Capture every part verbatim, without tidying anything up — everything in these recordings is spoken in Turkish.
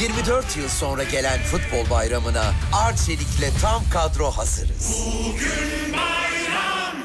yirmi dört yıl sonra gelen futbol bayramına Arçelik'le tam kadro hazırız. Bugün bayram.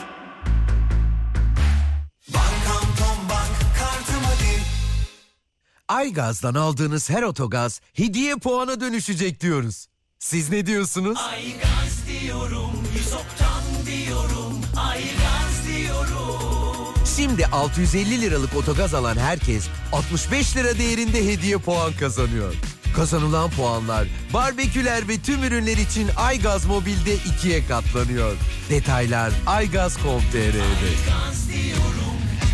Bankam Tombank kartım hadi. Aygaz'dan aldığınız her otogaz hediye puana dönüşecek diyoruz. Siz ne diyorsunuz? Aygaz diyorum, yüz oktan diyorum, Aygaz diyorum. Şimdi altı yüz elli liralık otogaz alan herkes altmış beş lira değerinde hediye puan kazanıyor. Kazanılan puanlar barbeküler ve tüm ürünler için Aygaz Mobil'de ikiye katlanıyor. Detaylar aygaz nokta com nokta tr''de. Aygaz diyorum.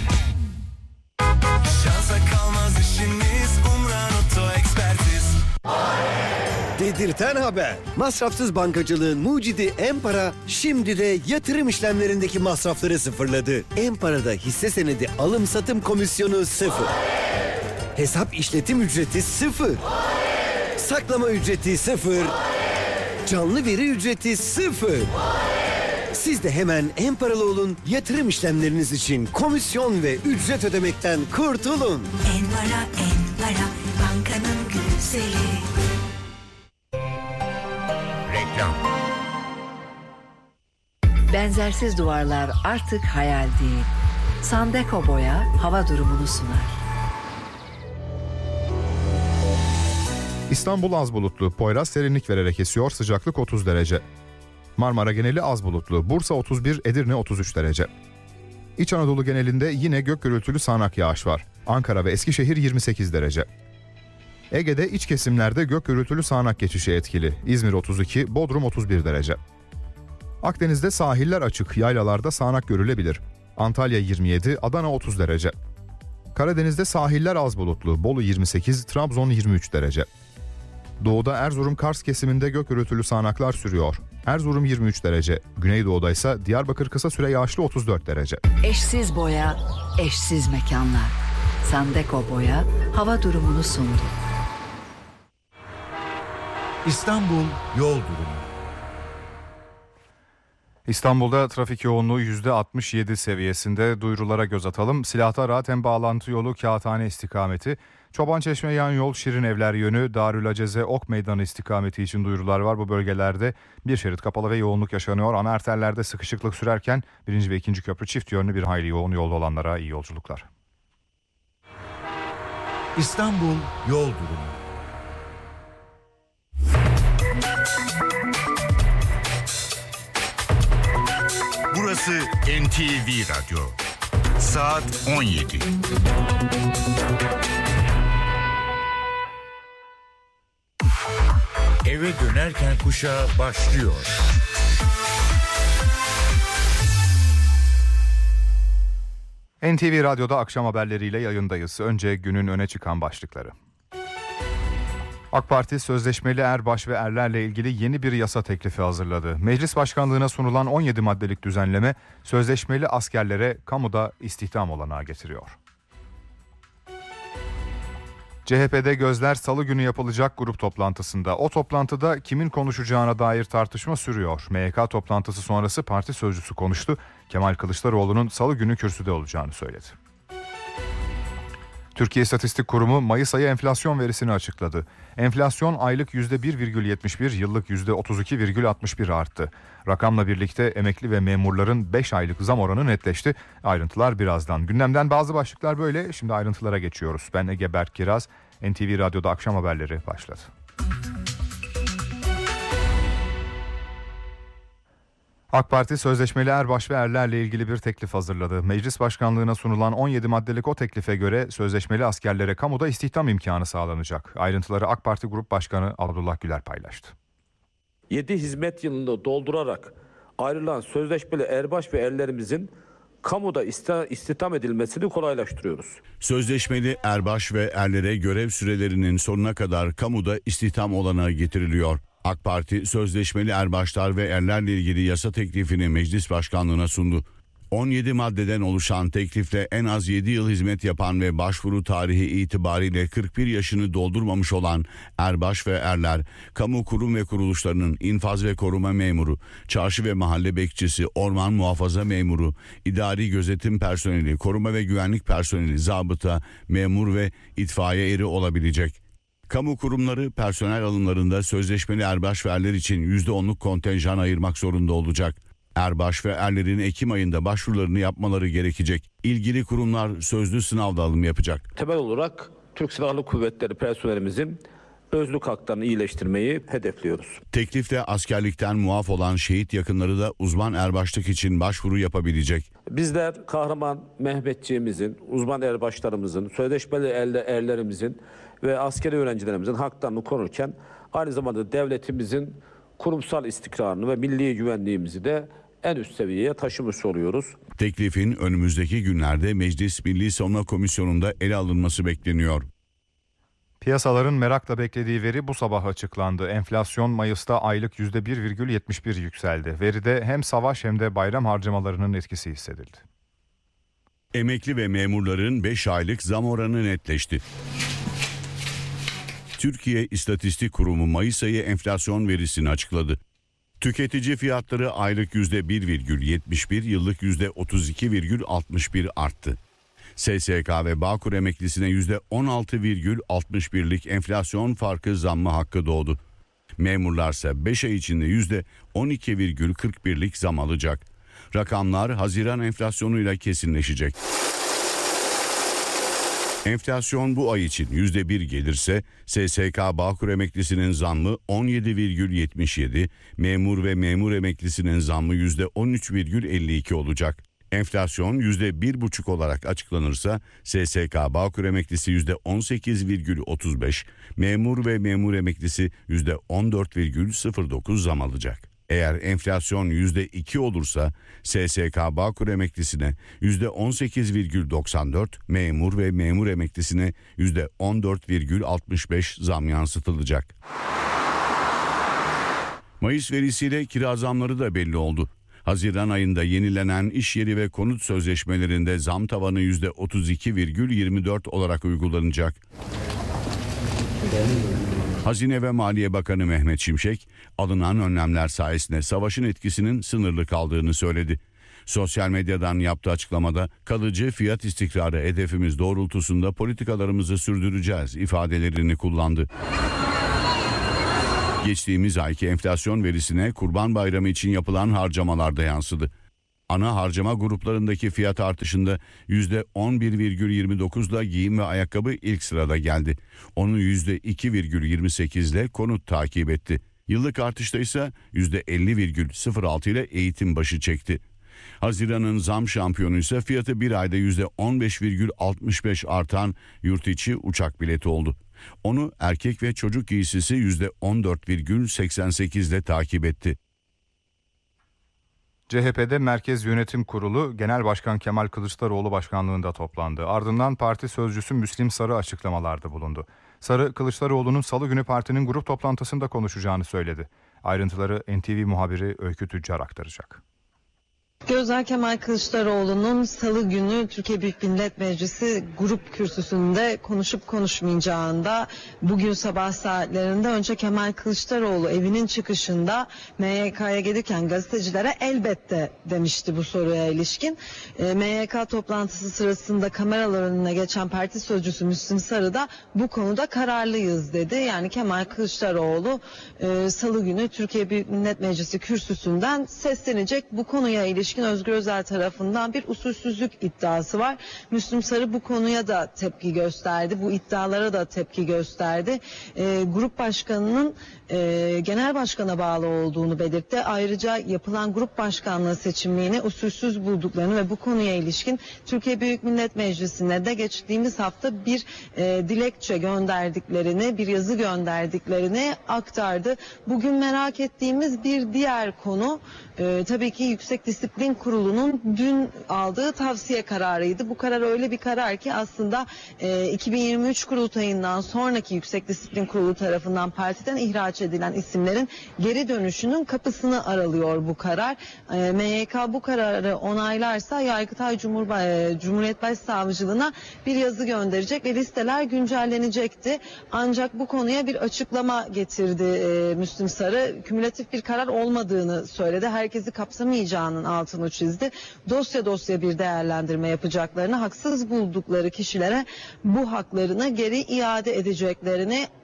Şansa kalmaz işimiz, Umran Oto Ekspertiz. Dedirten haber. Masrafsız bankacılığın mucidi Em-Para şimdi de yatırım işlemlerindeki masrafları sıfırladı. Em-Para'da hisse senedi alım satım komisyonu sıfır. Hesap işletim ücreti sıfır. Saklama ücreti sıfır. Canlı veri ücreti sıfır. Siz de hemen Em-Paralı olun, yatırım işlemleriniz için komisyon ve ücret ödemekten kurtulun. Em-Para, Em-Para, bankanın güzeli. Reklam. Benzersiz duvarlar artık hayal değil. Sandeko Boya hava durumunu sunar. İstanbul az bulutlu, Poyraz serinlik vererek esiyor, sıcaklık otuz derece. Marmara geneli az bulutlu, Bursa otuz bir, Edirne otuz üç derece. İç Anadolu genelinde yine gök gürültülü sağanak yağış var. Ankara ve Eskişehir yirmi sekiz derece. Ege'de iç kesimlerde gök gürültülü sağanak geçişi etkili. İzmir otuz iki, Bodrum otuz bir derece. Akdeniz'de sahiller açık, yaylalarda sağanak görülebilir. Antalya yirmi yedi, Adana otuz derece. Karadeniz'de sahiller az bulutlu, Bolu yirmi sekiz, Trabzon yirmi üç derece. Doğuda Erzurum-Kars kesiminde gök gürültülü sağanaklar sürüyor. Erzurum yirmi üç derece. Güneydoğu'da ise Diyarbakır kısa süre yağışlı otuz dört derece. Eşsiz boya, eşsiz mekanlar. Sandeko Boya hava durumunu sundu. İstanbul yol durumu. İstanbul'da trafik yoğunluğu yüzde altmış yedi seviyesinde. Duyurulara göz atalım. Silahtar Raten bağlantı yolu Kağıthane istikameti. Çobançeşme yan yol Şirin Evler yönü Darülaceze Ok Meydanı istikameti için duyurular var. Bu bölgelerde bir şerit kapalı ve yoğunluk yaşanıyor. Ana arterlerde sıkışıklık sürerken birinci ve ikinci köprü çift yönlü bir hayli yoğun, yolda olanlara iyi yolculuklar. İstanbul yol durumu. Burası N T V Radyo. Saat on yedi. Eve dönerken kuşağı başlıyor. N T V Radyo'da akşam haberleriyle yayındayız. Önce günün öne çıkan başlıkları. AK Parti sözleşmeli erbaş ve erlerle ilgili yeni bir yasa teklifi hazırladı. Meclis başkanlığına sunulan on yedi maddelik düzenleme sözleşmeli askerlere kamuda istihdam olanağı getiriyor. C H P'de gözler salı günü yapılacak grup toplantısında. O toplantıda kimin konuşacağına dair tartışma sürüyor. M Y K toplantısı sonrası parti sözcüsü konuştu. Kemal Kılıçdaroğlu'nun salı günü kürsüde olacağını söyledi. Türkiye İstatistik Kurumu Mayıs ayı enflasyon verisini açıkladı. Enflasyon aylık yüzde bir virgül yetmiş bir, yıllık yüzde otuz iki virgül altmış bir arttı. Rakamla birlikte emekli ve memurların beş aylık zam oranı netleşti. Ayrıntılar birazdan. Gündemden bazı başlıklar böyle. Şimdi ayrıntılara geçiyoruz. Ben Ege Berk Kiraz. N T V Radyo'da akşam haberleri başladı. AK Parti sözleşmeli erbaş ve erlerle ilgili bir teklif hazırladı. Meclis başkanlığına sunulan on yedi maddelik o teklife göre sözleşmeli askerlere kamuda istihdam imkanı sağlanacak. Ayrıntıları AK Parti Grup Başkanı Abdullah Güler paylaştı. yedi hizmet yılını doldurarak ayrılan sözleşmeli erbaş ve erlerimizin kamuda istihdam edilmesini kolaylaştırıyoruz. Sözleşmeli erbaş ve erlere görev sürelerinin sonuna kadar kamuda istihdam olanağı getiriliyor. AK Parti sözleşmeli erbaşlar ve erlerle ilgili yasa teklifini meclis başkanlığına sundu. on yedi maddeden oluşan teklifle en az yedi yıl hizmet yapan ve başvuru tarihi itibariyle kırk bir yaşını doldurmamış olan erbaş ve erler, kamu kurum ve kuruluşlarının infaz ve koruma memuru, çarşı ve mahalle bekçisi, orman muhafaza memuru, idari gözetim personeli, koruma ve güvenlik personeli, zabıta, memur ve itfaiye eri olabilecek. Kamu kurumları personel alımlarında sözleşmeli erbaş ve erler için yüzde onluk kontenjan ayırmak zorunda olacak. Erbaş ve erlerin Ekim ayında başvurularını yapmaları gerekecek. İlgili kurumlar sözlü sınavda alım yapacak. Temel olarak Türk Silahlı Kuvvetleri personelimizin özlük haklarını iyileştirmeyi hedefliyoruz. Teklifte askerlikten muaf olan şehit yakınları da uzman erbaşlık için başvuru yapabilecek. Bizler kahraman Mehmetçiğimizin, uzman erbaşlarımızın, sözleşmeli erlerimizin ve askeri öğrencilerimizin haklarını korurken aynı zamanda devletimizin kurumsal istikrarını ve milli güvenliğimizi de en üst seviyeye taşımış oluyoruz. Teklifin önümüzdeki günlerde Meclis Milli Savunma Komisyonu'nda ele alınması bekleniyor. Piyasaların merakla beklediği veri bu sabah açıklandı. Enflasyon Mayıs'ta aylık yüzde bir virgül yetmiş bir yükseldi. Veride hem savaş hem de bayram harcamalarının etkisi hissedildi. Emekli ve memurların beş aylık zam oranı netleşti. Türkiye İstatistik Kurumu Mayıs ayı enflasyon verisini açıkladı. Tüketici fiyatları aylık yüzde bir virgül yetmiş bir, yıllık yüzde otuz iki virgül altmış bir arttı. S S K ve Bağkur emeklisine yüzde on altı virgül altmış birlik enflasyon farkı zammı hakkı doğdu. Memurlarsa beş ay içinde yüzde on iki virgül kırk birlik zam alacak. Rakamlar Haziran enflasyonuyla kesinleşecek. Enflasyon bu ay için yüzde bir gelirse S S K Bağkur emeklisinin zammı on yedi virgül yetmiş yedi, memur ve memur emeklisinin zammı yüzde on üç virgül elli iki olacak. Enflasyon yüzde bir buçuk olarak açıklanırsa S S K Bağkur emeklisi yüzde on sekiz virgül otuz beş, memur ve memur emeklisi yüzde on dört virgül sıfır dokuz zam alacak. Eğer enflasyon yüzde iki olursa S S K Bağkur emeklisine yüzde on sekiz virgül doksan dört, memur ve memur emeklisine yüzde on dört virgül altmış beş zam yansıtılacak. Mayıs verisiyle kira zamları da belli oldu. Haziran ayında yenilenen iş yeri ve konut sözleşmelerinde zam tavanı yüzde otuz iki virgül yirmi dört olarak uygulanacak. Hazine ve Maliye Bakanı Mehmet Şimşek, alınan önlemler sayesinde savaşın etkisinin sınırlı kaldığını söyledi. Sosyal medyadan yaptığı açıklamada kalıcı fiyat istikrarı hedefimiz doğrultusunda politikalarımızı sürdüreceğiz ifadelerini kullandı. Geçtiğimiz ayki enflasyon verisine Kurban Bayramı için yapılan harcamalar da yansıdı. Ana harcama gruplarındaki fiyat artışında yüzde on bir virgül yirmi dokuzla giyim ve ayakkabı ilk sırada geldi. Onu yüzde iki virgül yirmi sekizle konut takip etti. Yıllık artışta ise yüzde elli virgül sıfır altı ile eğitim başı çekti. Haziran'ın zam şampiyonu ise fiyatı bir ayda yüzde on beş virgül altmış beş artan yurt içi uçak bileti oldu. Onu erkek ve çocuk giysisi yüzde on dört virgül seksen sekiz ile takip etti. C H P'de Merkez Yönetim Kurulu Genel Başkan Kemal Kılıçdaroğlu başkanlığında toplandı. Ardından parti sözcüsü Müslim Sarı açıklamalarda bulundu. Sarı, Kılıçdaroğlu'nun salı günü partinin grup toplantısında konuşacağını söyledi. Ayrıntıları N T V muhabiri Öykü Tüccar aktaracak. Gözler Kemal Kılıçdaroğlu'nun salı günü Türkiye Büyük Millet Meclisi grup kürsüsünde konuşup konuşmayacağında bugün sabah saatlerinde önce Kemal Kılıçdaroğlu evinin çıkışında M Y K'ya gelirken gazetecilere elbette demişti bu soruya ilişkin. E, M Y K toplantısı sırasında kameralar önüne geçen parti sözcüsü Müslim Sarı da bu konuda kararlıyız dedi. Yani Kemal Kılıçdaroğlu e, salı günü Türkiye Büyük Millet Meclisi kürsüsünden seslenecek. Bu konuya ilişkin Özgür Özel tarafından bir usulsüzlük iddiası var. Müslüm Sarı bu konuya da tepki gösterdi. Bu iddialara da tepki gösterdi. E, grup başkanının e, genel başkana bağlı olduğunu belirtti. Ayrıca yapılan grup başkanlığı seçimliğini usulsüz bulduklarını ve bu konuya ilişkin Türkiye Büyük Millet Meclisi'ne de geçtiğimiz hafta bir e, dilekçe gönderdiklerini, bir yazı gönderdiklerini aktardı. Bugün merak ettiğimiz bir diğer konu e, tabii ki Yüksek Disiplin Kurulu'nun dün aldığı tavsiye kararıydı. Bu karar öyle bir karar ki aslında e, iki bin yirmi üç kurultayından sonraki Yüksek Disiplin Kurulu tarafından partiden ihraç edilen isimlerin geri dönüşünün kapısını aralıyor bu karar. E, M Y K bu kararı onaylarsa Yargıtay Cumhurba- Cumhuriyet Başsavcılığına bir yazı gönderecek ve listeler güncellenecekti. Ancak bu konuya bir açıklama getirdi e, Müslüm Sarı. Kümülatif bir karar olmadığını söyledi. Herkesi kapsamayacağının altını çizdi. Dosya dosya bir değerlendirme yapacaklarını, haksız buldukları kişilere bu haklarını geri iade edeceklerini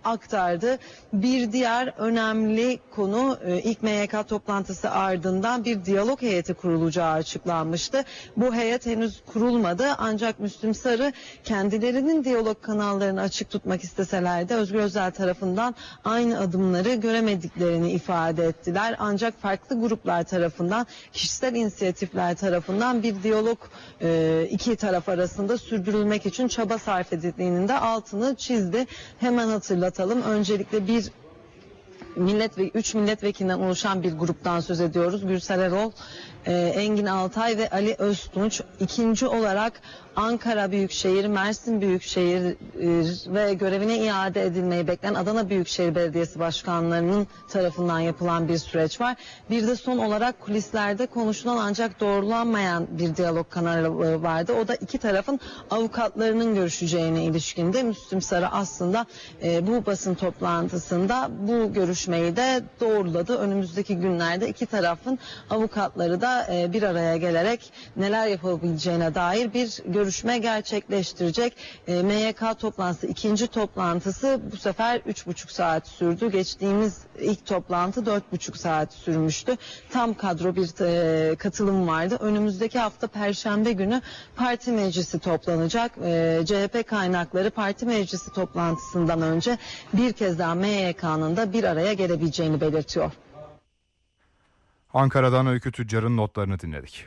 aktardı. Bir diğer önemli konu ilk M Y K toplantısı ardından bir diyalog heyeti kurulacağı açıklanmıştı. Bu heyet henüz kurulmadı ancak Müslüm Sarı kendilerinin diyalog kanallarını açık tutmak isteseler de Özgür Özel tarafından aynı adımları göremediklerini ifade ettiler. Ancak farklı gruplar tarafından, kişisel inisiyatifler tarafından bir diyalog iki taraf arasında sürdürülmek için çaba sarf edildiğinin de altını çizdi. Hemen hatırlatalım. Öncelikle bir millet ve üç milletvekilinden oluşan bir gruptan söz ediyoruz. Gürsel Erol, e, Engin Altay ve Ali Öztunç. İkinci olarak Ankara Büyükşehir, Mersin Büyükşehir e, ve görevine iade edilmeyi bekleyen Adana Büyükşehir Belediyesi başkanlarının tarafından yapılan bir süreç var. Bir de son olarak kulislerde konuşulan ancak doğrulanmayan bir diyalog kanalı vardı. O da iki tarafın avukatlarının görüşeceğine ilişkinde. Müslüm Sarı aslında e, bu basın toplantısında bu görüşmeyi de doğruladı. Önümüzdeki günlerde iki tarafın avukatları da e, bir araya gelerek neler yapabileceğine dair bir görüşme gerçekleştirecek. E, M Y K toplantısı, ikinci toplantısı bu sefer üç buçuk saat sürdü. Geçtiğimiz ilk toplantı dört buçuk saat sürmüştü. Tam kadro bir e, katılım vardı. Önümüzdeki hafta Perşembe günü parti meclisi toplanacak. E, C H P kaynakları parti meclisi toplantısından önce bir kez daha M Y K'nın da bir araya gelebileceğini belirtiyor. Ankara'dan Öykü Tüccar'ın notlarını dinledik.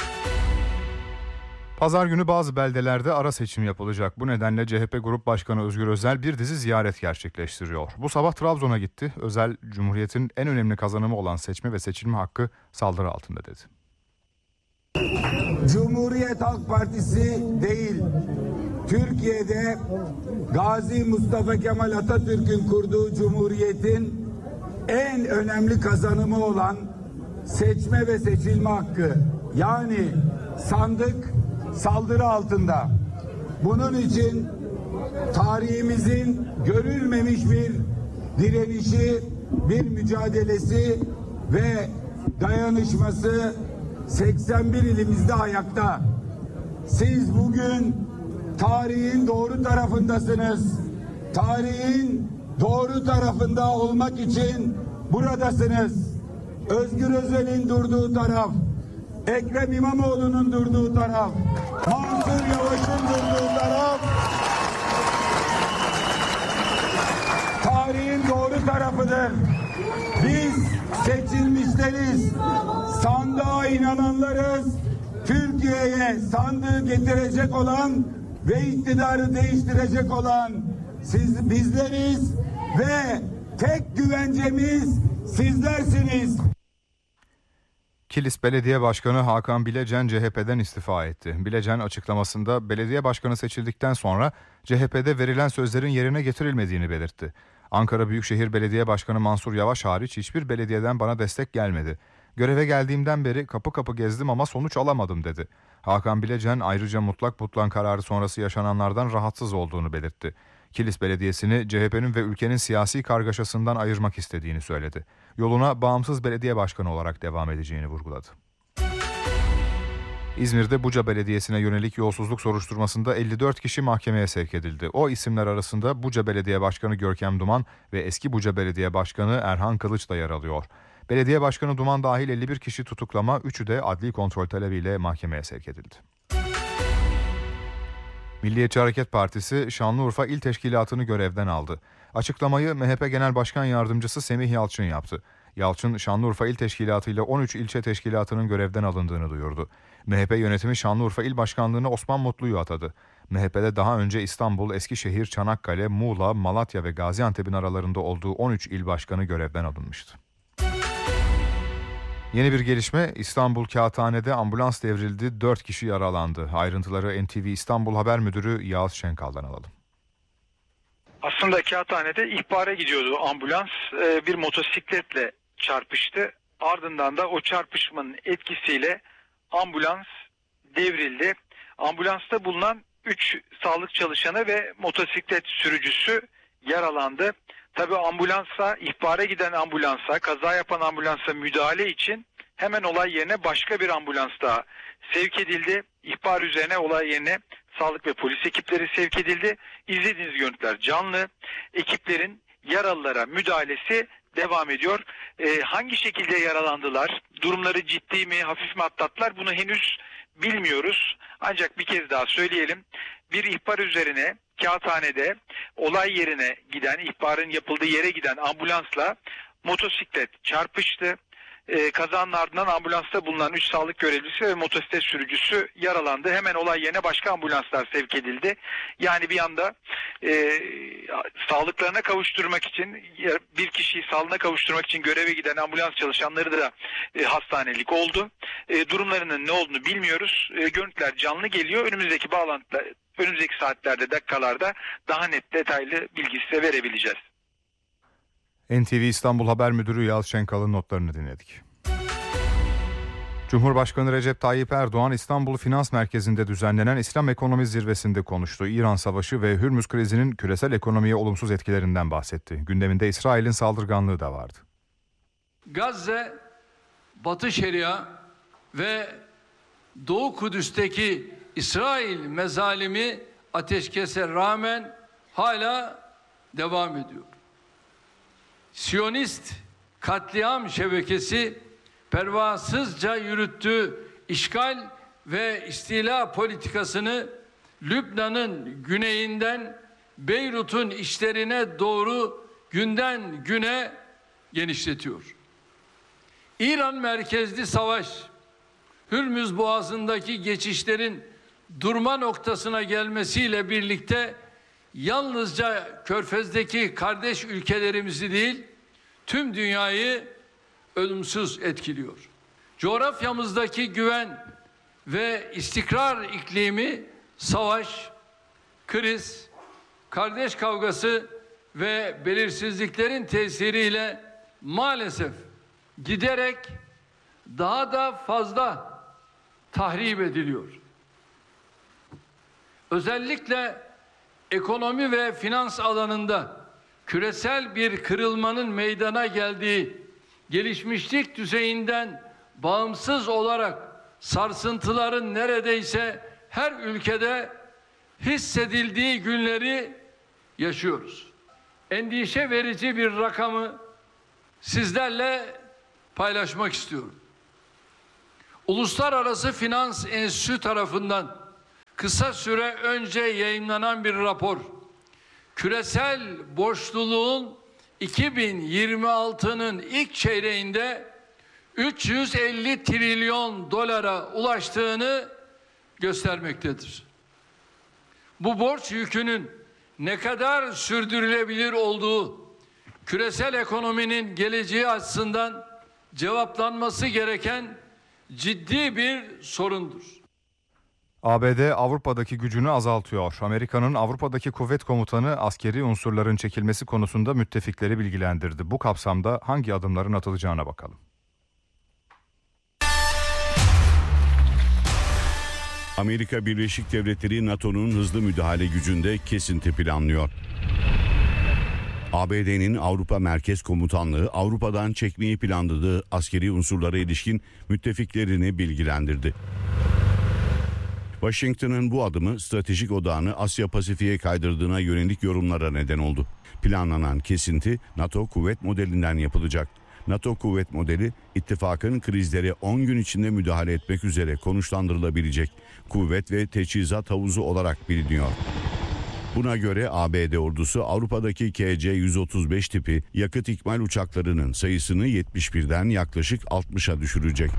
Pazar günü bazı beldelerde ara seçim yapılacak. Bu nedenle C H P Grup Başkanı Özgür Özel bir dizi ziyaret gerçekleştiriyor. Bu sabah Trabzon'a gitti. Özel, Cumhuriyet'in en önemli kazanımı olan seçme ve seçilme hakkı saldırı altında dedi. Cumhuriyet Halk Partisi değil, Türkiye'de Gazi Mustafa Kemal Atatürk'ün kurduğu Cumhuriyet'in en önemli kazanımı olan seçme ve seçilme hakkı, yani sandık saldırı altında. Bunun için tarihimizin görülmemiş bir direnişi, bir mücadelesi ve dayanışması seksen bir ilimizde ayakta. Siz bugün tarihin doğru tarafındasınız. Tarihin doğru tarafında olmak için buradasınız. Özgür Özel'in durduğu taraf, Ekrem İmamoğlu'nun durduğu taraf, Mansur Yavaş'ın durduğu taraf, tarihin doğru tarafıdır. Biz seçilmişleriz, sandığa inananlarız, Türkiye'ye sandığı getirecek olan ve iktidarı değiştirecek olan siz bizleriz ve tek güvencemiz sizlersiniz. Kilis Belediye Başkanı Hakan Bilecen C H P'den istifa etti. Bilecen açıklamasında belediye başkanı seçildikten sonra C H P'de verilen sözlerin yerine getirilmediğini belirtti. Ankara Büyükşehir Belediye Başkanı Mansur Yavaş hariç hiçbir belediyeden bana destek gelmedi. Göreve geldiğimden beri kapı kapı gezdim ama sonuç alamadım dedi. Hakan Bilecen ayrıca mutlak butlan kararı sonrası yaşananlardan rahatsız olduğunu belirtti. Kilis Belediyesi'ni C H P'nin ve ülkenin siyasi kargaşasından ayırmak istediğini söyledi. Yoluna bağımsız belediye başkanı olarak devam edeceğini vurguladı. İzmir'de Buca Belediyesi'ne yönelik yolsuzluk soruşturmasında elli dört kişi mahkemeye sevk edildi. O isimler arasında Buca Belediye Başkanı Görkem Duman ve eski Buca Belediye Başkanı Erhan Kılıç da yer alıyor. Belediye Başkanı Duman dahil elli bir kişi tutuklama, üçü de adli kontrol talebiyle mahkemeye sevk edildi. Milliyetçi Hareket Partisi Şanlıurfa İl Teşkilatı'nı görevden aldı. Açıklamayı M H P Genel Başkan Yardımcısı Semih Yalçın yaptı. Yalçın, Şanlıurfa İl Teşkilatı ile on üç ilçe teşkilatının görevden alındığını duyurdu. M H P yönetimi Şanlıurfa İl Başkanlığı'na Osman Mutlu'yu atadı. M H P'de daha önce İstanbul, Eskişehir, Çanakkale, Muğla, Malatya ve Gaziantep'in aralarında olduğu on üç il başkanı görevden alınmıştı. Yeni bir gelişme, İstanbul Kağıthane'de ambulans devrildi, dört kişi yaralandı. Ayrıntıları N T V İstanbul Haber Müdürü Yağız Şenkal'dan alalım. Aslında Kağıthane'de ihbara gidiyordu ambulans, bir motosikletle çarpıştı. Ardından da o çarpışmanın etkisiyle ambulans devrildi. Ambulansta bulunan üç sağlık çalışanı ve motosiklet sürücüsü yaralandı. Tabii ambulansa, ihbara giden ambulansa, kaza yapan ambulansa müdahale için hemen olay yerine başka bir ambulans daha sevk edildi. İhbar üzerine olay yerine sağlık ve polis ekipleri sevk edildi. İzlediğiniz görüntüler canlı. Ekiplerin yaralılara müdahalesi devam ediyor. Ee, hangi şekilde yaralandılar? Durumları ciddi mi, hafif mi atlattılar? Bunu henüz bilmiyoruz. Ancak bir kez daha söyleyelim. Bir ihbar üzerine Kağıthane'de olay yerine giden, ihbarın yapıldığı yere giden ambulansla motosiklet çarpıştı. Ee, kazanın ardından ambulansta bulunan üç sağlık görevlisi ve motosiklet sürücüsü yaralandı. Hemen olay yerine başka ambulanslar sevk edildi. Yani bir anda e, sağlıklarına kavuşturmak için, bir kişiyi sağlığına kavuşturmak için göreve giden ambulans çalışanları da e, hastanelik oldu. E, durumlarının ne olduğunu bilmiyoruz. E, görüntüler canlı geliyor. Önümüzdeki bağlantıda, önümüzdeki saatlerde, dakikalarda daha net, detaylı bilgi size verebileceğiz. N T V İstanbul Haber Müdürü Yağız Şenkal'ın notlarını dinledik. Cumhurbaşkanı Recep Tayyip Erdoğan İstanbul Finans Merkezi'nde düzenlenen İslam Ekonomi Zirvesi'nde konuştu. İran Savaşı ve Hürmüz krizinin küresel ekonomiye olumsuz etkilerinden bahsetti. Gündeminde İsrail'in saldırganlığı da vardı. Gazze, Batı Şeria ve Doğu Kudüs'teki İsrail mezalimi ateşkese rağmen hala devam ediyor. Siyonist katliam şebekesi pervasızca yürüttüğü işgal ve istila politikasını Lübnan'ın güneyinden Beyrut'un içlerine doğru günden güne genişletiyor. İran merkezli savaş, Hürmüz Boğazı'ndaki geçişlerin durma noktasına gelmesiyle birlikte yalnızca Körfez'deki kardeş ülkelerimizi değil, tüm dünyayı ölümsüz etkiliyor. Coğrafyamızdaki güven ve istikrar iklimi savaş, kriz, kardeş kavgası ve belirsizliklerin tesiriyle maalesef giderek daha da fazla tahrip ediliyor. Özellikle ekonomi ve finans alanında küresel bir kırılmanın meydana geldiği, gelişmişlik düzeyinden bağımsız olarak sarsıntıların neredeyse her ülkede hissedildiği günleri yaşıyoruz. Endişe verici bir rakamı sizlerle paylaşmak istiyorum. Uluslararası Finans Enstitüsü tarafından kısa süre önce yayımlanan bir rapor, küresel borçluluğun iki bin yirmi altının ilk çeyreğinde üç yüz elli trilyon dolara ulaştığını göstermektedir. Bu borç yükünün ne kadar sürdürülebilir olduğu, küresel ekonominin geleceği açısından cevaplanması gereken ciddi bir sorundur. A B D Avrupa'daki gücünü azaltıyor. Amerika'nın Avrupa'daki kuvvet komutanı askeri unsurların çekilmesi konusunda müttefikleri bilgilendirdi. Bu kapsamda hangi adımların atılacağına bakalım. Amerika Birleşik Devletleri NATO'nun hızlı müdahale gücünde kesinti planlıyor. A B D'nin Avrupa Merkez Komutanlığı Avrupa'dan çekmeyi planladığı askeri unsurlara ilişkin müttefiklerini bilgilendirdi. Washington'ın bu adımı stratejik odağını Asya Pasifik'e kaydırdığına yönelik yorumlara neden oldu. Planlanan kesinti NATO kuvvet modelinden yapılacak. NATO kuvvet modeli ittifakın krizlere on gün içinde müdahale etmek üzere konuşlandırılabilecek kuvvet ve teçhizat havuzu olarak biliniyor. Buna göre A B D ordusu Avrupa'daki K C yüz otuz beş tipi yakıt ikmal uçaklarının sayısını yetmiş birden yaklaşık altmışa düşürecek.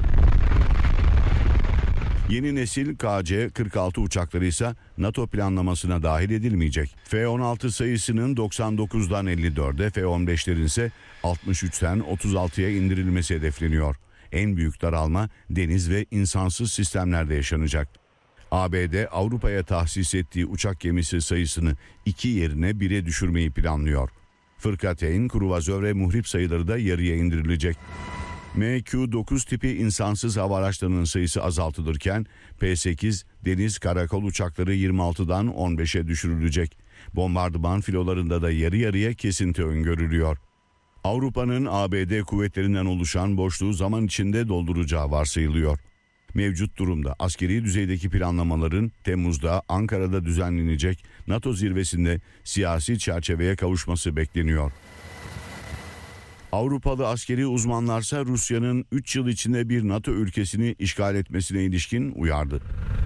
Yeni nesil K C kırk altı uçakları ise NATO planlamasına dahil edilmeyecek. F on altı sayısının doksan dokuzdan elli dörde, F on beşlerin ise altmış üçten otuz altıya indirilmesi hedefleniyor. En büyük daralma deniz ve insansız sistemlerde yaşanacak. A B D Avrupa'ya tahsis ettiği uçak gemisi sayısını iki yerine bire düşürmeyi planlıyor. Fırkateyn, kruvazör ve muhrip sayıları da yarıya indirilecek. M Q dokuz tipi insansız hava araçlarının sayısı azaltılırken P sekiz deniz karakol uçakları yirmi altıdan on beşe düşürülecek. Bombardıman filolarında da yarı yarıya kesinti öngörülüyor. Avrupa'nın A B D kuvvetlerinden oluşan boşluğu zaman içinde dolduracağı varsayılıyor. Mevcut durumda askeri düzeydeki planlamaların Temmuz'da Ankara'da düzenlenecek NATO zirvesinde siyasi çerçeveye kavuşması bekleniyor. Avrupalı askeri uzmanlarsa Rusya'nın üç yıl içinde bir NATO ülkesini işgal etmesine ilişkin uyardı.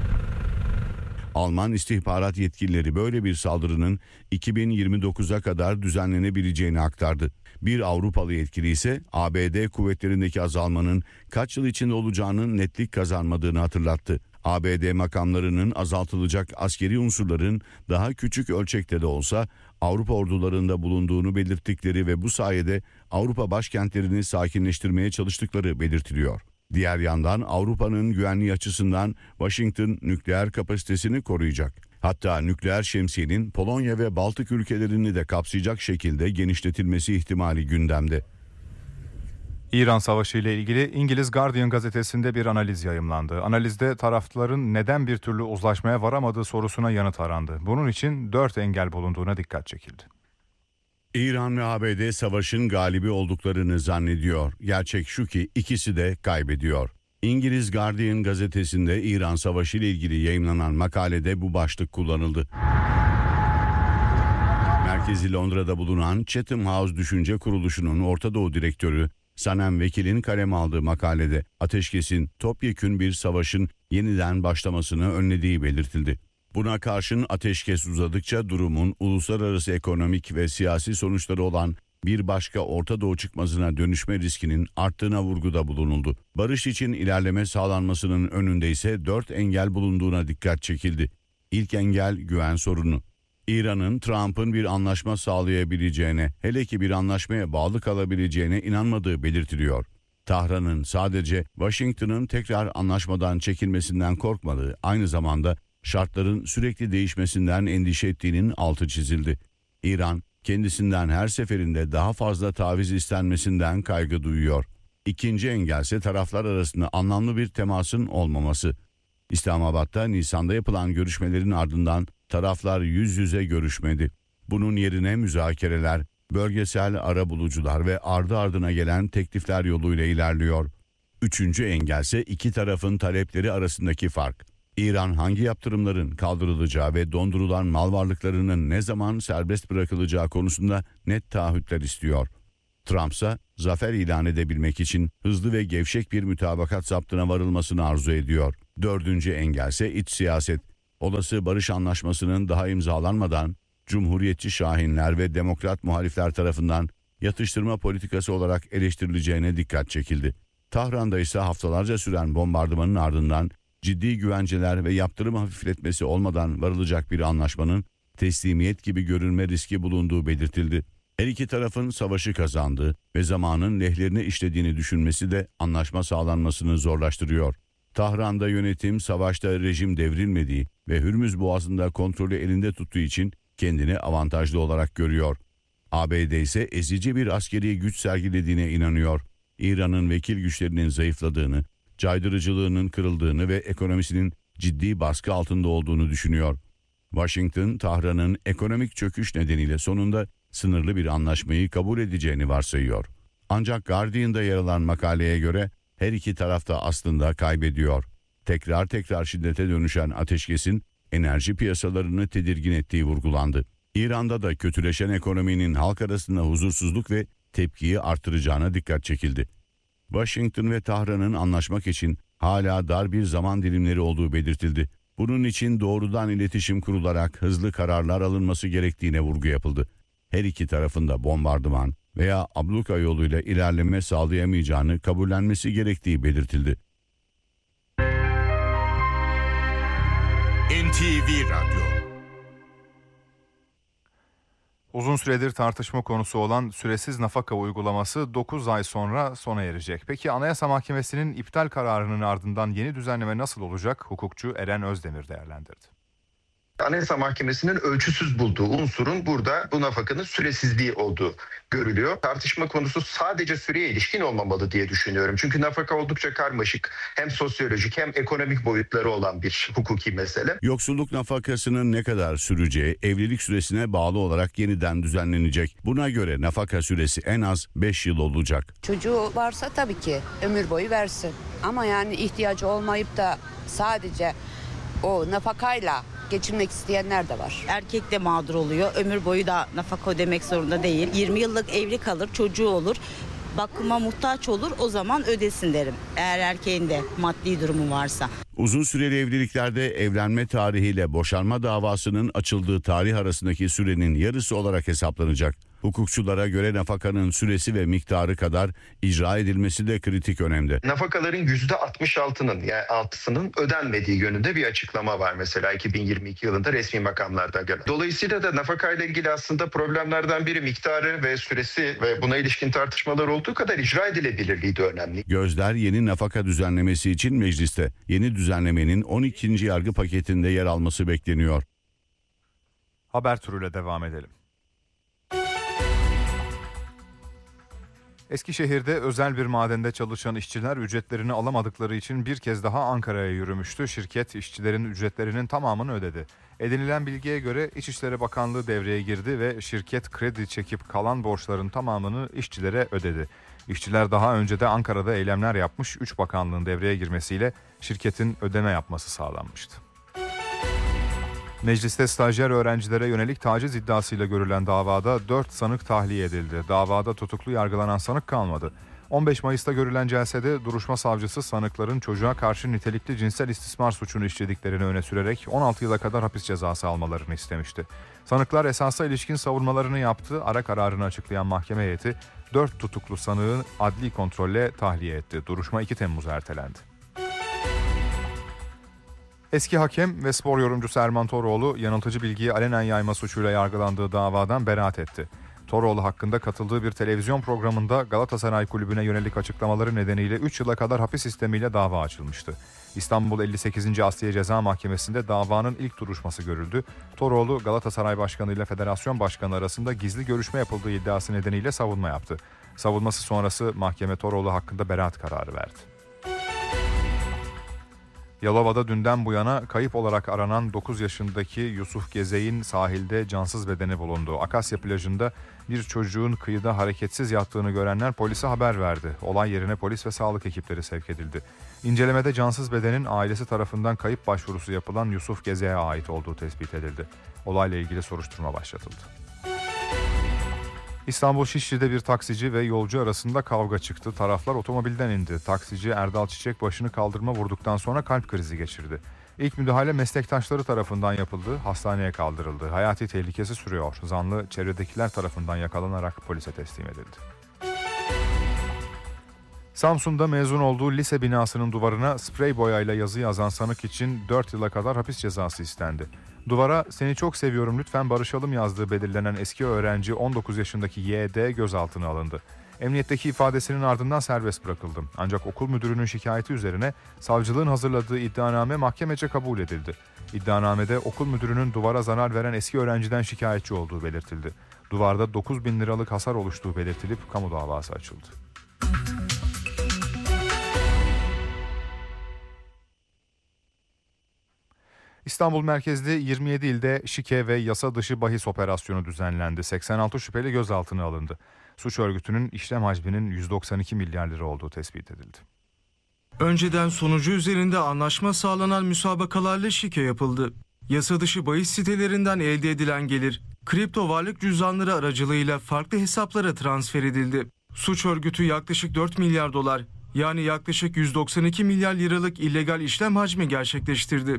Alman istihbarat yetkilileri böyle bir saldırının iki bin yirmi dokuza kadar düzenlenebileceğini aktardı. Bir Avrupalı yetkili ise A B D kuvvetlerindeki azalmanın kaç yıl içinde olacağının netlik kazanmadığını hatırlattı. A B D makamlarının azaltılacak askeri unsurların daha küçük ölçekte de olsa Avrupa ordularında bulunduğunu belirttikleri ve bu sayede Avrupa başkentlerini sakinleştirmeye çalıştıkları belirtiliyor. Diğer yandan Avrupa'nın güvenliği açısından Washington nükleer kapasitesini koruyacak. Hatta nükleer şemsiyenin Polonya ve Baltık ülkelerini de kapsayacak şekilde genişletilmesi ihtimali gündemde. İran Savaşı ile ilgili İngiliz Guardian gazetesinde bir analiz yayımlandı. Analizde tarafların neden bir türlü uzlaşmaya varamadığı sorusuna yanıt arandı. Bunun için dört engel bulunduğuna dikkat çekildi. İran ve A B D savaşın galibi olduklarını zannediyor. Gerçek şu ki ikisi de kaybediyor. İngiliz Guardian gazetesinde İran Savaşı ile ilgili yayımlanan makalede bu başlık kullanıldı. Merkezi Londra'da bulunan Chatham House Düşünce Kuruluşu'nun Orta Doğu Direktörü Sanem Vekil'in kaleme aldığı makalede ateşkesin topyekün bir savaşın yeniden başlamasını önlediği belirtildi. Buna karşın ateşkes uzadıkça durumun uluslararası ekonomik ve siyasi sonuçları olan bir başka Orta Doğu çıkmazına dönüşme riskinin arttığına vurguda bulunuldu. Barış için ilerleme sağlanmasının önünde ise dört engel bulunduğuna dikkat çekildi. İlk engel güven sorunu. İran'ın Trump'ın bir anlaşma sağlayabileceğine, hele ki bir anlaşmaya bağlı kalabileceğine inanmadığı belirtiliyor. Tahran'ın sadece Washington'ın tekrar anlaşmadan çekilmesinden korkmadığı, aynı zamanda şartların sürekli değişmesinden endişe ettiğinin altı çizildi. İran, kendisinden her seferinde daha fazla taviz istenmesinden kaygı duyuyor. İkinci engelse taraflar arasında anlamlı bir temasın olmaması. İslamabad'da Nisan'da yapılan görüşmelerin ardından taraflar yüz yüze görüşmedi. Bunun yerine müzakereler, bölgesel arabulucular ve ardı ardına gelen teklifler yoluyla ilerliyor. Üçüncü engelse iki tarafın talepleri arasındaki fark. İran hangi yaptırımların kaldırılacağı ve dondurulan mal varlıklarının ne zaman serbest bırakılacağı konusunda net taahhütler istiyor. Trump ise zafer ilan edebilmek için hızlı ve gevşek bir mütabakat zaptına varılmasını arzu ediyor. Dördüncü engelse iç siyaset. Olası barış anlaşmasının daha imzalanmadan Cumhuriyetçi şahinler ve demokrat muhalifler tarafından yatıştırma politikası olarak eleştirileceğine dikkat çekildi. Tahran'da ise haftalarca süren bombardımanın ardından ciddi güvenceler ve yaptırım hafifletmesi olmadan varılacak bir anlaşmanın teslimiyet gibi görünme riski bulunduğu belirtildi. Her iki tarafın savaşı kazandığı ve zamanın lehlerine işlediğini düşünmesi de anlaşma sağlanmasını zorlaştırıyor. Tahran'da yönetim savaşta rejim devrilmediği ve Hürmüz Boğazı'nda kontrolü elinde tuttuğu için kendini avantajlı olarak görüyor. A B D ise ezici bir askeri güç sergilediğine inanıyor. İran'ın vekil güçlerinin zayıfladığını, caydırıcılığının kırıldığını ve ekonomisinin ciddi baskı altında olduğunu düşünüyor. Washington, Tahran'ın ekonomik çöküş nedeniyle sonunda sınırlı bir anlaşmayı kabul edeceğini varsayıyor. Ancak Guardian'da yer alan makaleye göre her iki taraf da aslında kaybediyor. Tekrar tekrar şiddete dönüşen ateşkesin enerji piyasalarını tedirgin ettiği vurgulandı. İran'da da kötüleşen ekonominin halk arasında huzursuzluk ve tepkiyi artıracağına dikkat çekildi. Washington ve Tahran'ın anlaşmak için hala dar bir zaman dilimleri olduğu belirtildi. Bunun için doğrudan iletişim kurularak hızlı kararlar alınması gerektiğine vurgu yapıldı. Her iki tarafın da bombardıman veya abluka yoluyla ilerleme sağlayamayacağını kabullenmesi gerektiği belirtildi. N T V Radyo. Uzun süredir tartışma konusu olan süresiz nafaka uygulaması dokuz ay sonra sona erecek. Peki Anayasa Mahkemesi'nin iptal kararının ardından yeni düzenleme nasıl olacak? Hukukçu Eren Özdemir değerlendirdi. Anayasa Mahkemesi'nin ölçüsüz bulduğu unsurun burada bu nafakanın süresizliği olduğu görülüyor. Tartışma konusu sadece süreye ilişkin olmamalı diye düşünüyorum. Çünkü nafaka oldukça karmaşık, hem sosyolojik hem ekonomik boyutları olan bir hukuki mesele. Yoksulluk nafakasının ne kadar süreceği evlilik süresine bağlı olarak yeniden düzenlenecek. Buna göre nafaka süresi en az beş yıl olacak. Çocuğu varsa tabii ki ömür boyu versin. Ama yani ihtiyacı olmayıp da sadece o nafakayla geçinmek isteyenler de var. Erkek de mağdur oluyor. Ömür boyu da nafaka ödemek zorunda değil. yirmi yıllık evli kalır, çocuğu olur. Bakıma muhtaç olur, o zaman ödesin derim. Eğer erkeğin de maddi durumu varsa. Uzun süreli evliliklerde evlenme tarihiyle boşanma davasının açıldığı tarih arasındaki sürenin yarısı olarak hesaplanacak. Hukukçulara göre nafakanın süresi ve miktarı kadar icra edilmesi de kritik önemde. Nafakaların yüzde altmış altının yani altısının ödenmediği yönünde bir açıklama var mesela iki bin yirmi iki yılında resmi makamlardan gelen. Dolayısıyla da nafakayla ilgili aslında problemlerden biri miktarı ve süresi ve buna ilişkin tartışmalar olduğu kadar icra edilebilirliği de önemli. Gözler yeni nafaka düzenlemesi için mecliste. Yeni düzenlemenin on ikinci yargı paketinde yer alması bekleniyor. Haber turuyla devam edelim. Eskişehir'de özel bir madende çalışan işçiler ücretlerini alamadıkları için bir kez daha Ankara'ya yürümüştü. Şirket işçilerin ücretlerinin tamamını ödedi. Edinilen bilgiye göre İçişleri Bakanlığı devreye girdi ve şirket kredi çekip kalan borçların tamamını işçilere ödedi. İşçiler daha önce de Ankara'da eylemler yapmış, üç bakanlığın devreye girmesiyle şirketin ödeme yapması sağlanmıştı. Mecliste stajyer öğrencilere yönelik taciz iddiasıyla görülen davada dört sanık tahliye edildi. Davada tutuklu yargılanan sanık kalmadı. on beş Mayıs'ta görülen celsede duruşma savcısı sanıkların çocuğa karşı nitelikli cinsel istismar suçunu işlediklerini öne sürerek on altı yıla kadar hapis cezası almalarını istemişti. Sanıklar esasa ilişkin savunmalarını yaptı. Ara kararını açıklayan mahkeme heyeti dört tutuklu sanığı adli kontrolle tahliye etti. Duruşma iki Temmuz'a ertelendi. Eski hakem ve spor yorumcusu Erman Toroğlu yanıltıcı bilgiyi alenen yayma suçuyla yargılandığı davadan beraat etti. Toroğlu hakkında katıldığı bir televizyon programında Galatasaray Kulübü'ne yönelik açıklamaları nedeniyle üç yıla kadar hapis sistemiyle dava açılmıştı. İstanbul elli sekizinci Asliye Ceza Mahkemesi'nde davanın ilk duruşması görüldü. Toroğlu Galatasaray Başkanı ile Federasyon Başkanı arasında gizli görüşme yapıldığı iddiası nedeniyle savunma yaptı. Savunması sonrası mahkeme Toroğlu hakkında beraat kararı verdi. Yalova'da dünden bu yana kayıp olarak aranan dokuz yaşındaki Yusuf Gezey'in sahilde cansız bedeni bulundu. Akasya plajında bir çocuğun kıyıda hareketsiz yattığını görenler polise haber verdi. Olay yerine polis ve sağlık ekipleri sevk edildi. İncelemede cansız bedenin ailesi tarafından kayıp başvurusu yapılan Yusuf Gezey'e ait olduğu tespit edildi. Olayla ilgili soruşturma başlatıldı. İstanbul Şişli'de bir taksici ve yolcu arasında kavga çıktı. Taraflar otomobilden indi. Taksici Erdal Çiçek başını kaldırıma vurduktan sonra kalp krizi geçirdi. İlk müdahale meslektaşları tarafından yapıldı. Hastaneye kaldırıldı. Hayati tehlikesi sürüyor. Zanlı çevredekiler tarafından yakalanarak polise teslim edildi. Samsun'da mezun olduğu lise binasının duvarına sprey boyayla yazı yazan sanık için dört yıla kadar hapis cezası istendi. Duvara "Seni çok seviyorum, lütfen barışalım" yazdığı belirlenen eski öğrenci on dokuz yaşındaki Y D gözaltına alındı. Emniyetteki ifadesinin ardından serbest bırakıldı. Ancak okul müdürünün şikayeti üzerine savcılığın hazırladığı iddianame mahkemece kabul edildi. İddianamede okul müdürünün duvara zarar veren eski öğrenciden şikayetçi olduğu belirtildi. Duvarda dokuz bin liralık hasar oluştuğu belirtilip kamu davası açıldı. İstanbul merkezli yirmi yedi ilde şike ve yasa dışı bahis operasyonu düzenlendi. seksen altı şüpheli gözaltına alındı. Suç örgütünün işlem hacminin yüz doksan iki milyar lira olduğu tespit edildi. Önceden sonucu üzerinde anlaşma sağlanan müsabakalarla şike yapıldı. Yasa dışı bahis sitelerinden elde edilen gelir, kripto varlık cüzdanları aracılığıyla farklı hesaplara transfer edildi. Suç örgütü yaklaşık dört milyar dolar, yani yaklaşık yüz doksan iki milyar liralık illegal işlem hacmi gerçekleştirdi.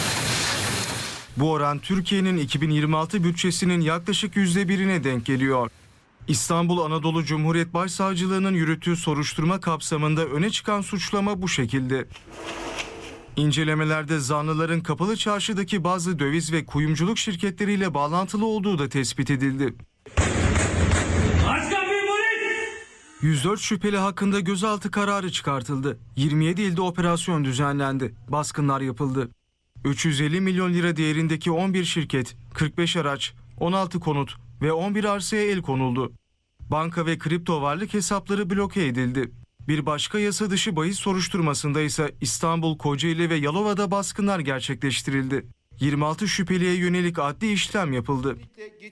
Bu oran Türkiye'nin iki bin yirmi altı bütçesinin yaklaşık yüzde birine denk geliyor. İstanbul Anadolu Cumhuriyet Başsavcılığı'nın yürüttüğü soruşturma kapsamında öne çıkan suçlama bu şekilde. İncelemelerde zanlıların Kapalı Çarşı'daki bazı döviz ve kuyumculuk şirketleriyle bağlantılı olduğu da tespit edildi. yüz dört şüpheli hakkında gözaltı kararı çıkartıldı. yirmi yedi ilde operasyon düzenlendi. Baskınlar yapıldı. üç yüz elli milyon lira değerindeki on bir şirket, kırk beş araç, on altı konut ve on bir arsaya el konuldu. Banka ve kripto varlık hesapları bloke edildi. Bir başka yasa dışı bahis soruşturmasında ise İstanbul, Kocaeli ve Yalova'da baskınlar gerçekleştirildi. yirmi altı şüpheliye yönelik adli işlem yapıldı.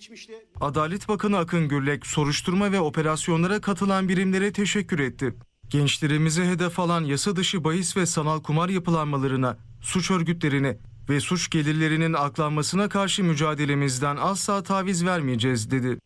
Adalet Bakanı Akın Gürlek soruşturma ve operasyonlara katılan birimlere teşekkür etti. Gençlerimizi hedef alan yasa dışı bahis ve sanal kumar yapılanmalarına, suç örgütlerine ve suç gelirlerinin aklanmasına karşı mücadelemizden asla taviz vermeyeceğiz dedi.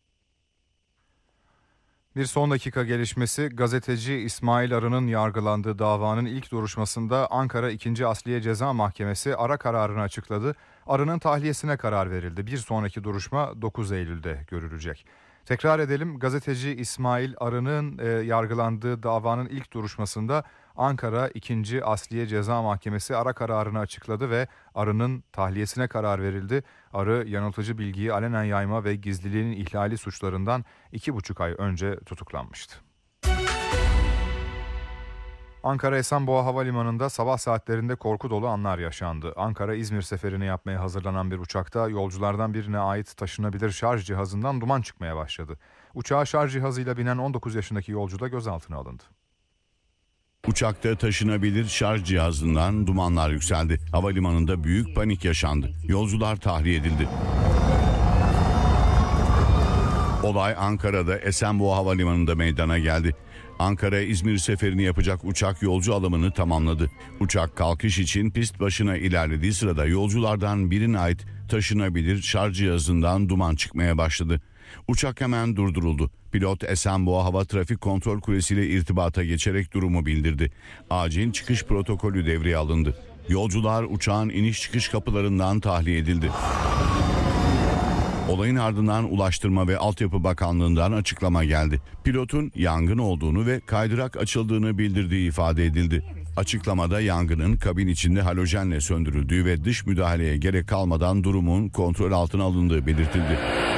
Bir son dakika gelişmesi, gazeteci İsmail Arı'nın yargılandığı davanın ilk duruşmasında Ankara ikinci Asliye Ceza Mahkemesi ara kararını açıkladı. Arı'nın tahliyesine karar verildi. Bir sonraki duruşma dokuz Eylül'de görülecek. Tekrar edelim, gazeteci İsmail Arı'nın e, yargılandığı davanın ilk duruşmasında Ankara ikinci Asliye Ceza Mahkemesi ara kararını açıkladı ve Arı'nın tahliyesine karar verildi. Arı, yanıltıcı bilgiyi alenen yayma ve gizliliğin ihlali suçlarından iki buçuk ay önce tutuklanmıştı. Ankara Esenboğa Havalimanı'nda sabah saatlerinde korku dolu anlar yaşandı. Ankara-İzmir seferini yapmaya hazırlanan bir uçakta yolculardan birine ait taşınabilir şarj cihazından duman çıkmaya başladı. Uçağa şarj cihazıyla binen on dokuz yaşındaki yolcu da gözaltına alındı. Uçakta taşınabilir şarj cihazından dumanlar yükseldi. Havalimanında büyük panik yaşandı. Yolcular tahliye edildi. Olay Ankara'da Esenboğa Havalimanı'nda meydana geldi. Ankara-İzmir seferini yapacak uçak yolcu alımını tamamladı. Uçak kalkış için pist başına ilerlediği sırada yolculardan birine ait taşınabilir şarj cihazından duman çıkmaya başladı. Uçak hemen durduruldu. Pilot Esenboğa Hava Trafik Kontrol Kulesi ile irtibata geçerek durumu bildirdi. Acil çıkış protokolü devreye alındı. Yolcular uçağın iniş çıkış kapılarından tahliye edildi. Olayın ardından Ulaştırma ve Altyapı Bakanlığı'ndan açıklama geldi. Pilotun yangın olduğunu ve kaydırak açıldığını bildirdiği ifade edildi. Açıklamada yangının kabin içinde halojenle söndürüldüğü ve dış müdahaleye gerek kalmadan durumun kontrol altına alındığı belirtildi.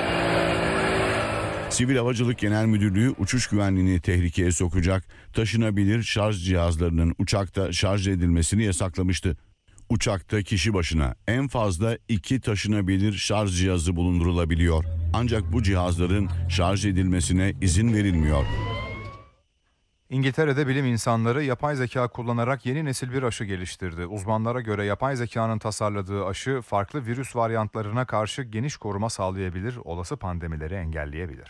Sivil Havacılık Genel Müdürlüğü uçuş güvenliğini tehlikeye sokacak taşınabilir şarj cihazlarının uçakta şarj edilmesini yasaklamıştı. Uçakta kişi başına en fazla iki taşınabilir şarj cihazı bulundurulabiliyor. Ancak bu cihazların şarj edilmesine izin verilmiyor. İngiltere'de bilim insanları yapay zeka kullanarak yeni nesil bir aşı geliştirdi. Uzmanlara göre yapay zekanın tasarladığı aşı farklı virüs varyantlarına karşı geniş koruma sağlayabilir, olası pandemileri engelleyebilir.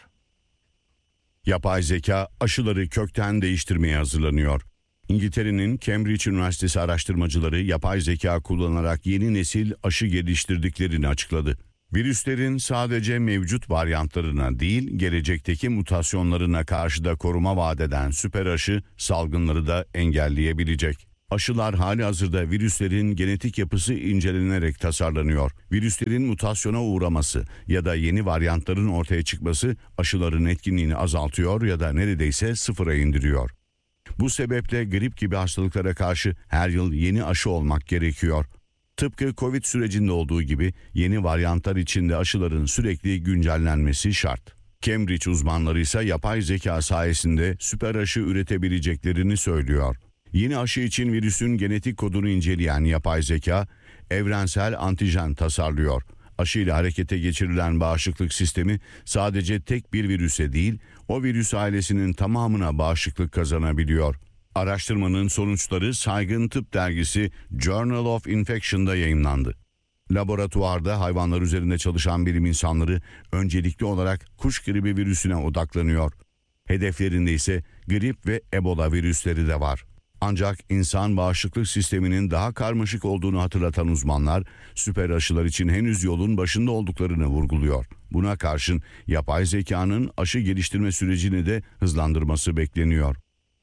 Yapay zeka aşıları kökten değiştirmeye hazırlanıyor. İngiltere'nin Cambridge Üniversitesi araştırmacıları yapay zeka kullanarak yeni nesil aşı geliştirdiklerini açıkladı. Virüslerin sadece mevcut varyantlarına değil, gelecekteki mutasyonlarına karşı da koruma vaat eden süper aşı salgınları da engelleyebilecek. Aşılar halihazırda virüslerin genetik yapısı incelenerek tasarlanıyor. Virüslerin mutasyona uğraması ya da yeni varyantların ortaya çıkması aşıların etkinliğini azaltıyor ya da neredeyse sıfıra indiriyor. Bu sebeple grip gibi hastalıklara karşı her yıl yeni aşı olmak gerekiyor. Tıpkı Covid sürecinde olduğu gibi yeni varyantlar içinde aşıların sürekli güncellenmesi şart. Cambridge uzmanları ise yapay zeka sayesinde süper aşı üretebileceklerini söylüyor. Yeni aşı için virüsün genetik kodunu inceleyen yapay zeka, evrensel antijen tasarlıyor. Aşı ile harekete geçirilen bağışıklık sistemi sadece tek bir virüse değil, o virüs ailesinin tamamına bağışıklık kazanabiliyor. Araştırmanın sonuçları saygın tıp dergisi Journal of Infection'da yayımlandı. Laboratuvarda hayvanlar üzerinde çalışan bilim insanları öncelikli olarak kuş gribi virüsüne odaklanıyor. Hedeflerinde ise grip ve Ebola virüsleri de var. Ancak insan bağışıklık sisteminin daha karmaşık olduğunu hatırlatan uzmanlar, süper aşılar için henüz yolun başında olduklarını vurguluyor. Buna karşın yapay zekanın aşı geliştirme sürecini de hızlandırması bekleniyor.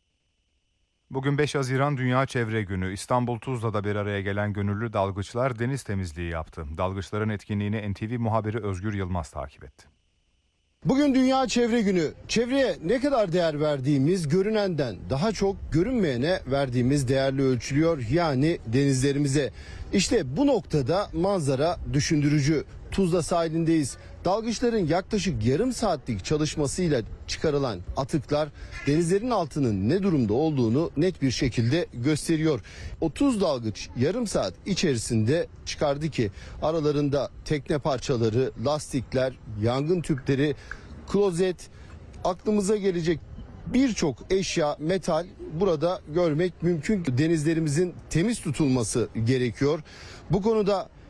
Bugün beş Haziran Dünya Çevre Günü. İstanbul Tuzla'da bir araya gelen gönüllü dalgıçlar deniz temizliği yaptı. Dalgıçların etkinliğini N T V muhabiri Özgür Yılmaz takip etti. Bugün Dünya Çevre Günü. Çevreye ne kadar değer verdiğimiz görünenden daha çok görünmeyene verdiğimiz değerle ölçülüyor, yani denizlerimize. İşte bu noktada manzara düşündürücü. Tuzla sahilindeyiz. Dalgıçların yaklaşık yarım saatlik çalışmasıyla çıkarılan atıklar denizlerin altının ne durumda olduğunu net bir şekilde gösteriyor. otuz dalgıç yarım saat içerisinde çıkardı ki aralarında tekne parçaları, lastikler, yangın tüpleri, klozet, aklımıza gelecek birçok eşya, metal burada görmek mümkün. Denizlerimizin temiz tutulması gerekiyor. Bu konuda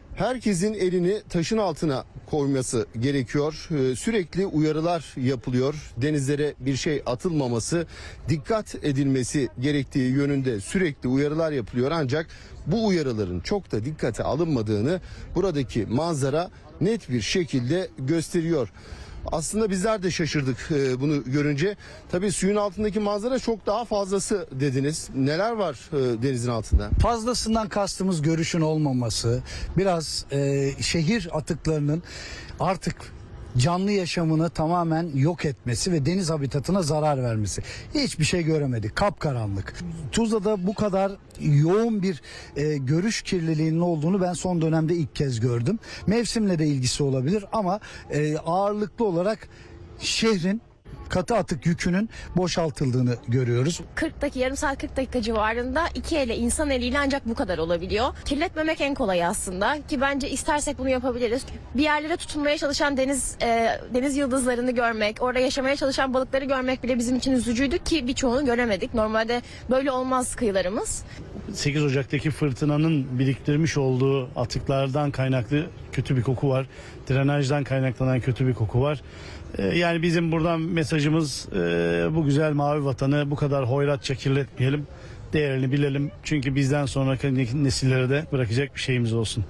Herkesin elini taşın altına koyması gerekiyor. Ee, sürekli uyarılar yapılıyor. Denizlere bir şey atılmaması, dikkat edilmesi gerektiği yönünde sürekli uyarılar yapılıyor. Ancak bu uyarıların çok da dikkate alınmadığını buradaki manzara net bir şekilde gösteriyor. Aslında bizler de şaşırdık e, bunu görünce. Tabii suyun altındaki manzara çok daha fazlası dediniz. Neler var e, denizin altında? Fazlasından kastımız görüşün olmaması, biraz e, şehir atıklarının artık canlı yaşamını tamamen yok etmesi ve deniz habitatına zarar vermesi. Hiçbir şey göremedik. Kapkaranlık. Tuzla'da bu kadar yoğun bir e, görüş kirliliğinin olduğunu ben son dönemde ilk kez gördüm. Mevsimle de ilgisi olabilir ama e, ağırlıklı olarak şehrin katı atık yükünün boşaltıldığını görüyoruz. kırk dakika, yarım saat kırk dakika civarında iki elle, insan eliyle ancak bu kadar olabiliyor. Kirletmemek en kolay aslında ki bence istersek bunu yapabiliriz. Bir yerlere tutunmaya çalışan deniz e, deniz yıldızlarını görmek, orada yaşamaya çalışan balıkları görmek bile bizim için üzücüydü ki birçoğunu göremedik. Normalde böyle olmaz kıyılarımız. sekiz Ocak'taki fırtınanın biriktirmiş olduğu atıklardan kaynaklı kötü bir koku var. Drenajdan kaynaklanan kötü bir koku var. Yani bizim buradan mesajımız bu güzel mavi vatanı bu kadar hoyratça kirletmeyelim, değerini bilelim. Çünkü bizden sonraki nesillere de bırakacak bir şeyimiz olsun.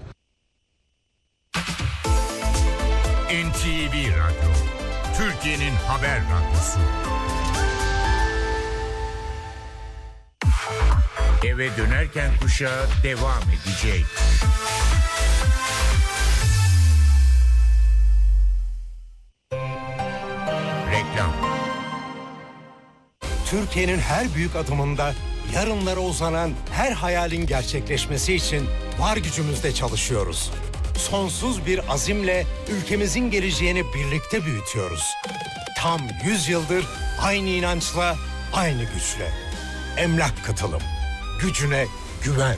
N T V Radyo, Türkiye'nin haber radyosu. Eve dönerken kuşağı devam edecek. Reklam. Türkiye'nin her büyük adımında yarınlara uzanan her hayalin gerçekleşmesi için var gücümüzle çalışıyoruz. Sonsuz bir azimle ülkemizin geleceğini birlikte büyütüyoruz. Tam yüz yıldır aynı inançla, aynı güçle. Emlak Katılım. Gücüne güven.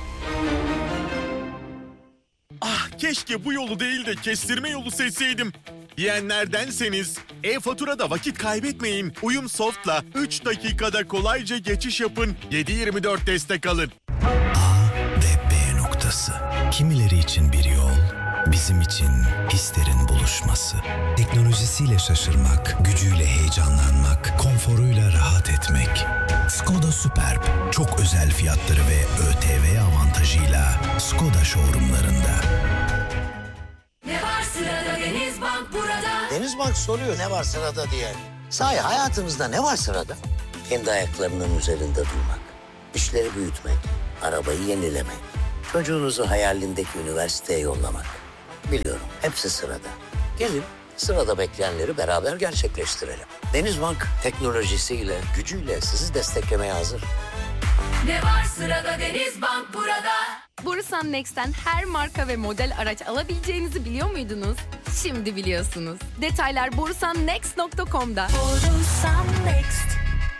Ah, keşke bu yolu değil de kestirme yolu seçseydim diyenlerdenseniz e-faturada vakit kaybetmeyin. Uyumsoft'la üç dakikada kolayca geçiş yapın. yedi yirmi dört destek alın. A ve B noktası. Kimileri için bir yol, bizim için hislerin buluşması. Teknolojisiyle şaşırmak, gücüyle heyecanlanmak, konforuyla rahat etmek. Skoda Superb, çok özel fiyatları ve ÖTV avantajıyla Skoda showroomlarında. Ne var sırada Denizbank burada. Denizbank soruyor ne var sırada diye. Sahi hayatınızda ne var sırada? Kendi ayaklarının üzerinde durmak, işleri büyütmek, arabayı yenilemek, çocuğunuzu hayalindeki üniversiteye yollamak. Biliyorum hepsi sırada. Gelin sırada bekleyenleri beraber gerçekleştirelim. Denizbank teknolojisiyle, gücüyle sizi desteklemeye hazır. Ne var sırada Denizbank burada. Borusan Next'ten her marka ve model araç alabileceğinizi biliyor muydunuz? Şimdi biliyorsunuz. Detaylar borusan next nokta com'da. Borusan Next.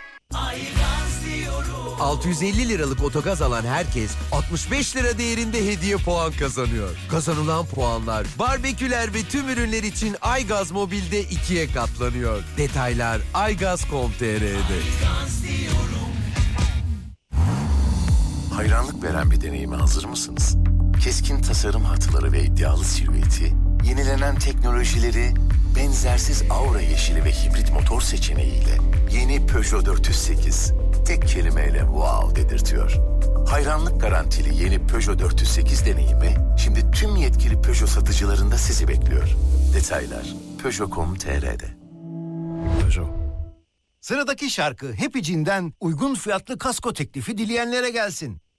altı yüz elli liralık otogaz alan herkes altmış beş lira değerinde hediye puan kazanıyor. Kazanılan puanlar barbeküler ve tüm ürünler için Aygaz Mobil'de ikiye katlanıyor. Detaylar aygaz nokta com nokta t r'de. Hayranlık veren bir deneyime hazır mısınız? Keskin tasarım hatları ve iddialı silüeti, yenilenen teknolojileri, benzersiz aura yeşili ve hibrit motor seçeneğiyle yeni Peugeot dört yüz sekiz tek kelimeyle wow dedirtiyor. Hayranlık garantili yeni Peugeot dört yüz sekiz deneyimi şimdi tüm yetkili Peugeot satıcılarında sizi bekliyor. Detaylar peugeot nokta com nokta t r'de. Peugeot. Sıradaki şarkı Happy Jean'den uygun fiyatlı kasko teklifi dileyenlere gelsin.